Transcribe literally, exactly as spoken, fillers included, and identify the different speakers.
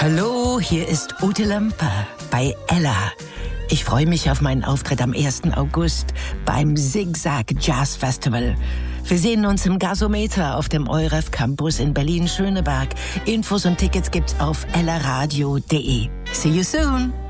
Speaker 1: Hallo, hier ist Ute Lamper bei Ella. Ich freue mich auf meinen Auftritt am ersten August beim Zigzag Jazz Festival. Wir sehen uns im Gasometer auf dem Euref Campus in Berlin-Schöneberg. Infos und Tickets gibt's auf ellaradio punkt de. See you soon!